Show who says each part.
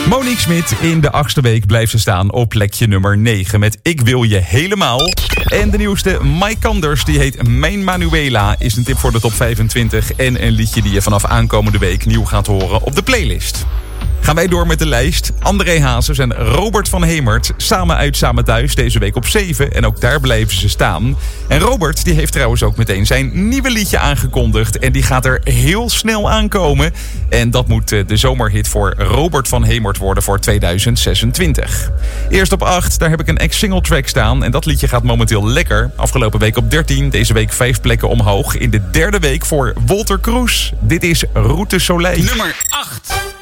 Speaker 1: Monique Smit in de 8e week blijft ze staan op plekje nummer 9 met Ik wil je helemaal. En de nieuwste Mike Kanders, die heet Mijn Manuela, is een tip voor de top 25 en een liedje die je vanaf aankomende week nieuw gaat horen op de playlist. Gaan wij door met de lijst. André Hazes en Robert van Hemert samen uit Samen Thuis deze week op 7. En ook daar blijven ze staan. En Robert die heeft trouwens ook meteen zijn nieuwe liedje aangekondigd. En die gaat er heel snel aankomen. En dat moet de zomerhit voor Robert van Hemert worden voor 2026. Eerst op 8, daar heb ik een ex-single track staan. En dat liedje gaat momenteel lekker. Afgelopen week op 13, deze week 5 plekken omhoog. In de 3e week voor Wolter Kroes. Dit is Route Soleil.
Speaker 2: Nummer 8.